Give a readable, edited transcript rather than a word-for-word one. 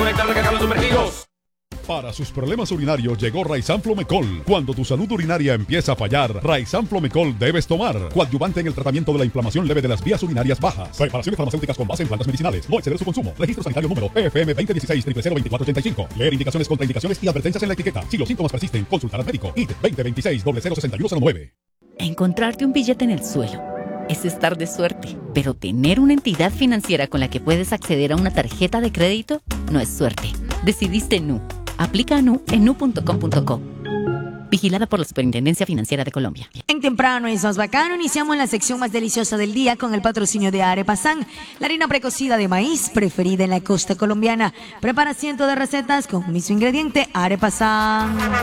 conectar, recargar los sumergidos. Para sus problemas urinarios llegó Raizan Flomecol. Cuando tu salud urinaria empieza a fallar, Raizan Flomecol debes tomar. Coadyuvante en el tratamiento de la inflamación leve de las vías urinarias bajas. Preparaciones farmacéuticas con base en plantas medicinales. No exceder su consumo. Registro sanitario número PFM 2016-002485. Leer indicaciones, contraindicaciones y advertencias en la etiqueta. Si los síntomas persisten, consultar al médico. ID 2026-006109. Encontrarte un billete en el suelo es estar de suerte, pero tener una entidad financiera con la que puedes acceder a una tarjeta de crédito no es suerte. Decidiste Nu. Aplica a Nu en nu.com.co. Vigilada por la Superintendencia Financiera de Colombia. En Temprano es más bacano, iniciamos la sección más deliciosa del día con el patrocinio de Arepasan, la harina precocida de maíz preferida en la costa colombiana. Prepara cientos de recetas con un mismo ingrediente, Arepasan.